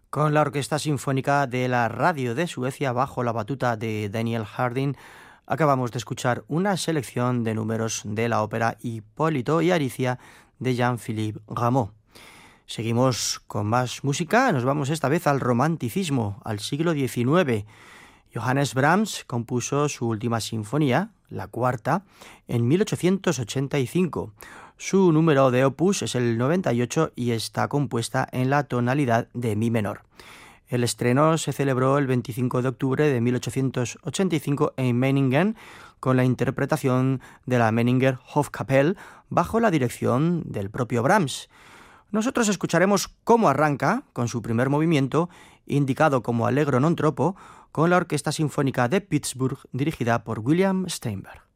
Con la Orquesta Sinfónica de la Radio de Suecia bajo la batuta de Daniel Harding, acabamos de escuchar una selección de números de la ópera Hipólito y Aricia de Jean-Philippe Rameau. Seguimos con más música, nos vamos esta vez al romanticismo, al siglo XIX. Johannes Brahms compuso su última sinfonía, la cuarta, en 1885. Su número de opus es el 98 y está compuesta en la tonalidad de mi menor. El estreno se celebró el 25 de octubre de 1885 en Meiningen con la interpretación de la Meininger Hofkapelle bajo la dirección del propio Brahms. Nosotros escucharemos cómo arranca con su primer movimiento, indicado como Allegro non troppo, con la Orquesta Sinfónica de Pittsburgh dirigida por William Steinberg.